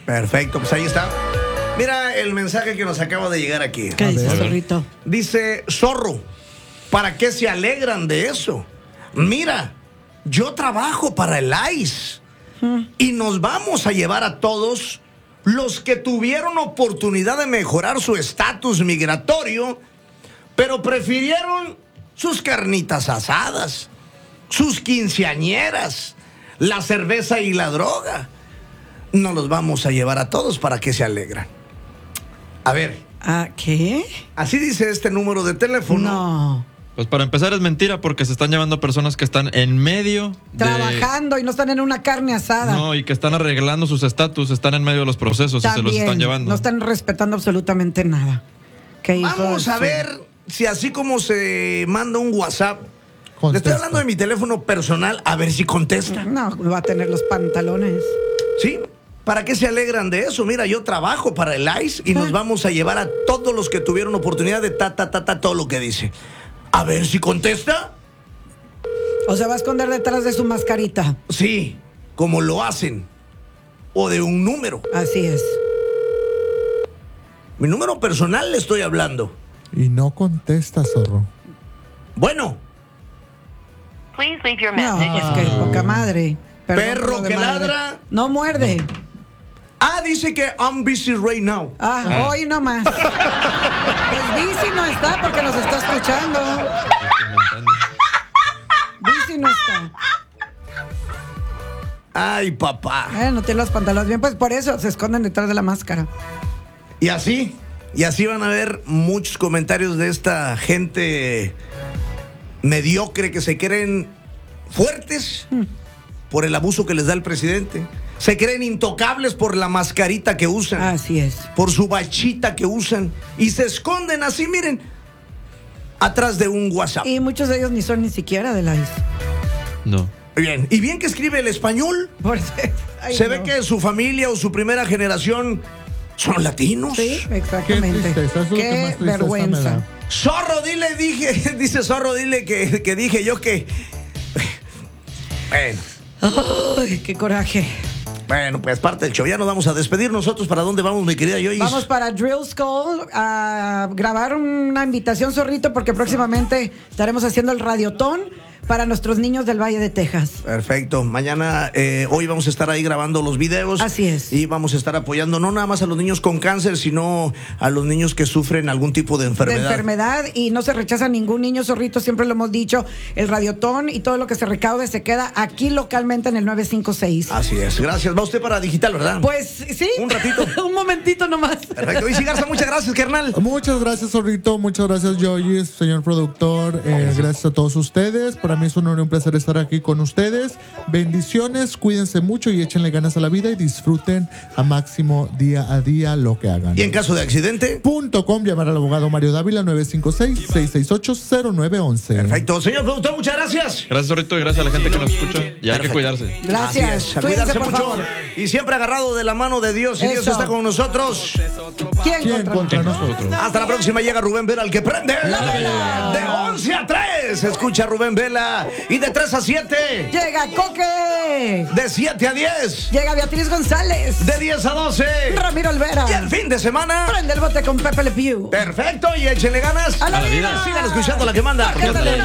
Perfecto, pues ahí está. Mira el mensaje que nos acaba de llegar aquí. ¿Qué dice, zorrito? Dice, zorro, ¿para qué se alegran de eso? Mira, yo trabajo para el ICE y nos vamos a llevar a todos los que tuvieron oportunidad de mejorar su estatus migratorio, pero prefirieron sus carnitas asadas, sus quinceañeras, la cerveza y la droga. No los vamos a llevar a todos para que se alegran. A ver. ¿Qué? Así dice este número de teléfono. No. Pues para empezar es mentira porque se están llevando personas que están en medio Trabajando y no están en una carne asada. No, y que están arreglando sus estatus, están en medio de los procesos y se los están llevando. No están respetando absolutamente nada. Vamos a ver si así como se manda un WhatsApp, Contesta. le estoy hablando de mi teléfono personal, a ver si contesta. No, va a tener los pantalones. ¿Sí? ¿Para qué se alegran de eso? Mira, yo trabajo para el ICE y nos vamos a llevar a todos los que tuvieron oportunidad de todo lo que dice. A ver si contesta. O se va a esconder detrás de su mascarita. Sí, como lo hacen. O de un número. Así es. Mi número personal le estoy hablando. Y no contesta, zorro. Bueno. Please leave your No, message. es que poca madre. Perdón por Perro lo de que madre. ladra. No muerde. Dice que I'm busy right now. Hoy nomás. Pues Bici no está porque nos está escuchando. Bici no está. Ay, papá. No tiene los pantalones bien, pues por eso se esconden detrás de la máscara. Y así van a haber muchos comentarios de esta gente mediocre que se creen fuertes por el abuso que les da el presidente. Se creen intocables por la mascarita que usan. Así es. Por su bachita que usan. Y se esconden así, miren, atrás de un WhatsApp. Y muchos de ellos ni son ni siquiera de la ICE. No. Bien. Y bien que escribe el español. Se ve que su familia o su primera generación son latinos. Sí, exactamente. Qué tristeza, eso es lo que Qué más tristeza vergüenza. me da. Zorro, dice Zorro, dile que dije yo que... Bueno. Ay, qué coraje. Bueno, pues parte del show. Ya nos vamos a despedir nosotros. ¿Para dónde vamos, mi querida Joyce? Vamos para Drill Skull a grabar una invitación, zorrito, porque próximamente estaremos haciendo el radiotón para nuestros niños del Valle de Texas. Perfecto. Mañana, hoy vamos a estar ahí grabando los videos. Así es. Y vamos a estar apoyando no nada más a los niños con cáncer, sino a los niños que sufren algún tipo de enfermedad. Y no se rechaza ningún niño, zorrito, siempre lo hemos dicho. El radiotón y todo lo que se recaude se queda aquí localmente en el 956. Así es. Gracias. Va usted para digital, ¿verdad? Pues sí. Un ratito. Un momentito nomás. Perfecto. Y Garza, muchas gracias, carnal. Muchas gracias, zorrito. Muchas gracias, Joyce, señor productor. Gracias a todos ustedes. Para mí es un honor y un placer estar aquí con ustedes. Bendiciones, cuídense mucho y échenle ganas a la vida y disfruten a máximo día a día lo que hagan. Y en caso de accidente, .com, llamar al abogado Mario Dávila 956-668-0911. Perfecto. Señor productor, muchas gracias. Gracias, Zorrito, y gracias a la gente que nos escucha. Y hay que cuidarse. Gracias. Así es, a Cuídense, cuidarse por mucho. favor. Y siempre agarrado de la mano de Dios. Y Dios Eso. está con nosotros. ¿Quién contra nosotros? Hasta la próxima. Llega Rubén Vela, el que prende. De 11 a 3. Escucha Rubén Vela. Y de 3 a 7. Llega Coque. De 7 a 10. Llega Beatriz González. De 10 a 12. Ramiro Olvera. Y el fin de semana. Prende el bote con Pepe Le Pew. Perfecto. Y échenle ganas A la vida. Sigan escuchando la que manda. Ándale.